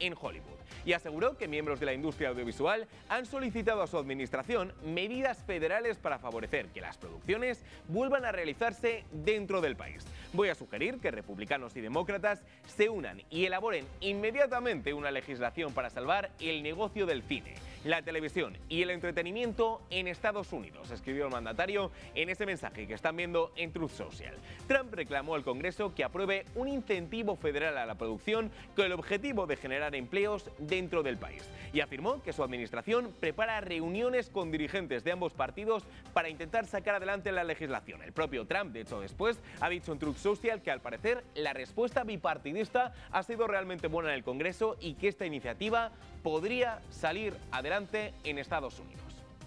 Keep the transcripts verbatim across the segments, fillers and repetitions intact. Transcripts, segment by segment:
en Hollywood y aseguró que miembros de la industria audiovisual han solicitado a su administración medidas federales para favorecer que las producciones vuelvan a realizarse dentro del país. Voy a sugerir que republicanos y demócratas se unan y elaboren inmediatamente una legislación para salvar el negocio del cine, la televisión y el entretenimiento en Estados Unidos, escribió el mandatario en ese mensaje que están viendo en Truth Social. Trump reclamó al Congreso que apruebe un incentivo federal a la producción con el objetivo de generar empleos dentro del país y afirmó que su administración prepara reuniones con dirigentes de ambos partidos para intentar sacar adelante la legislación. El propio Trump, de hecho, después ha dicho en Truth Social que al parecer la respuesta bipartidista ha sido realmente buena en el Congreso y que esta iniciativa podría salir adelante en Estados Unidos.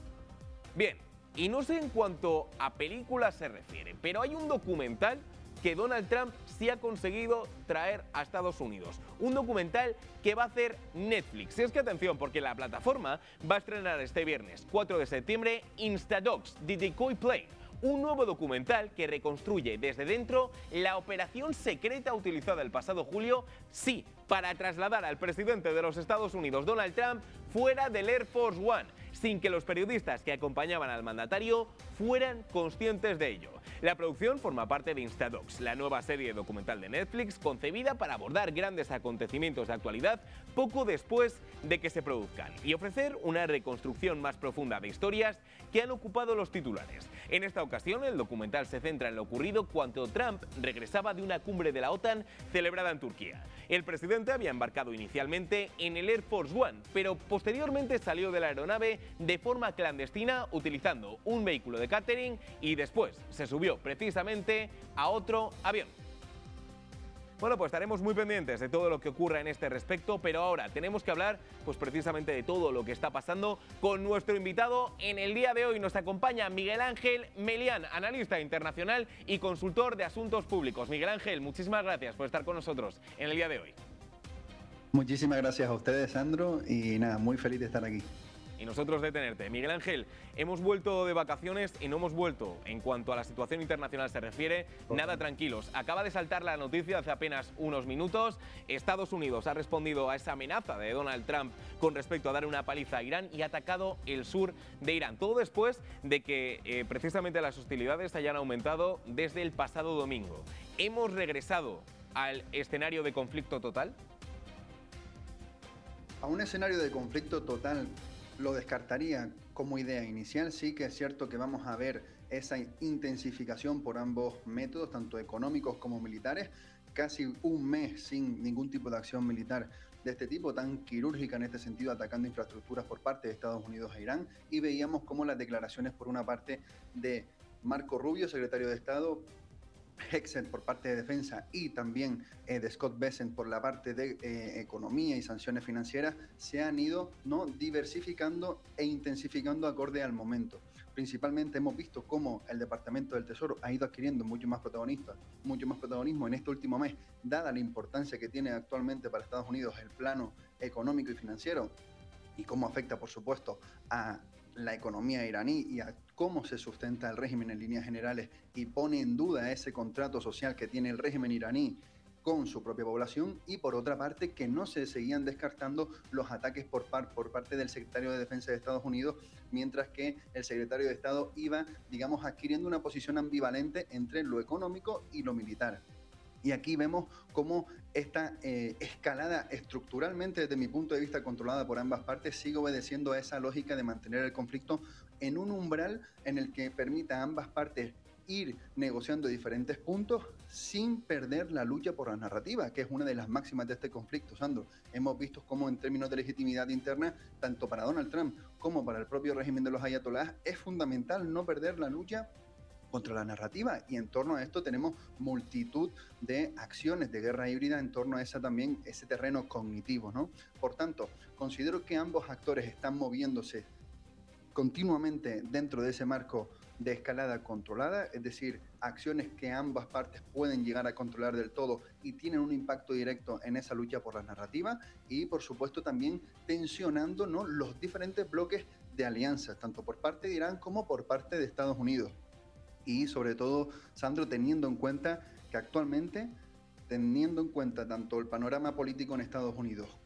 Bien, y no sé en cuanto a películas se refiere, pero hay un documental que Donald Trump sí ha conseguido traer a Estados Unidos. Un documental que va a hacer Netflix. Y es que atención, porque la plataforma va a estrenar este viernes cuatro de septiembre Instadogs, The Decoy Plane, un nuevo documental que reconstruye desde dentro la operación secreta utilizada el pasado julio, sí, para trasladar al presidente de los Estados Unidos, Donald Trump, fuera del Air Force One, sin que los periodistas que acompañaban al mandatario fueran conscientes de ello. La producción forma parte de Instadogs, la nueva serie documental de Netflix concebida para abordar grandes acontecimientos de actualidad poco después de que se produzcan y ofrecer una reconstrucción más profunda de historias que han ocupado los titulares. En esta ocasión, el documental se centra en lo ocurrido cuando Trump regresaba de una cumbre de la OTAN celebrada en Turquía. El presidente había embarcado inicialmente en el Air Force One, pero posteriormente salió de la aeronave de forma clandestina utilizando un vehículo de catering y después se subió precisamente a otro avión. Bueno, pues estaremos muy pendientes de todo lo que ocurra en este respecto, pero ahora tenemos que hablar pues precisamente de todo lo que está pasando con nuestro invitado en el día de hoy. Nos acompaña Miguel Ángel Melián, analista internacional y consultor de asuntos públicos. Miguel Ángel, muchísimas gracias por estar con nosotros en el día de hoy. Muchísimas gracias a ustedes, Sandro, y nada, muy feliz de estar aquí. Y nosotros de tenerte. Miguel Ángel, hemos vuelto de vacaciones y no hemos vuelto, en cuanto a la situación internacional se refiere, nada tranquilos. Acaba de saltar la noticia hace apenas unos minutos. Estados Unidos ha respondido a esa amenaza de Donald Trump con respecto a dar una paliza a Irán y ha atacado el sur de Irán. Todo después de que eh, precisamente las hostilidades hayan aumentado desde el pasado domingo. ¿Hemos regresado al escenario de conflicto total? A un escenario de conflicto total lo descartaría como idea inicial. Sí que es cierto que vamos a ver esa intensificación por ambos métodos, tanto económicos como militares. Casi un mes sin ningún tipo de acción militar de este tipo, tan quirúrgica en este sentido, atacando infraestructuras por parte de Estados Unidos a Irán. Y veíamos cómo las declaraciones por una parte de Marco Rubio, secretario de Estado, Hexet por parte de Defensa y también eh, de Scott Bessent por la parte de eh, Economía y Sanciones Financieras se han ido no diversificando e intensificando acorde al momento. Principalmente hemos visto cómo el Departamento del Tesoro ha ido adquiriendo mucho más protagonista, mucho más protagonismo en este último mes, dada la importancia que tiene actualmente para Estados Unidos el plano económico y financiero y cómo afecta, por supuesto, a la economía iraní y a cómo se sustenta el régimen en líneas generales y pone en duda ese contrato social que tiene el régimen iraní con su propia población, y por otra parte que no se seguían descartando los ataques por, par, por parte del secretario de Defensa de Estados Unidos, mientras que el secretario de Estado iba, digamos, adquiriendo una posición ambivalente entre lo económico y lo militar. Y aquí vemos cómo esta eh, escalada estructuralmente, desde mi punto de vista, controlada por ambas partes, sigue obedeciendo a esa lógica de mantener el conflicto en un umbral en el que permita a ambas partes ir negociando diferentes puntos sin perder la lucha por la narrativa, que es una de las máximas de este conflicto, Sandro. Hemos visto cómo en términos de legitimidad interna, tanto para Donald Trump como para el propio régimen de los ayatolás, es fundamental no perder la lucha contra la narrativa, y en torno a esto tenemos multitud de acciones de guerra híbrida en torno a esa también, ese terreno cognitivo, ¿no? Por tanto, considero que ambos actores están moviéndose continuamente dentro de ese marco de escalada controlada, es decir, acciones que ambas partes pueden llegar a controlar del todo y tienen un impacto directo en esa lucha por la narrativa, y por supuesto también tensionando, ¿no?, los diferentes bloques de alianzas, tanto por parte de Irán como por parte de Estados Unidos. Y sobre todo, Sandro, teniendo en cuenta que actualmente, teniendo en cuenta tanto el panorama político en Estados Unidos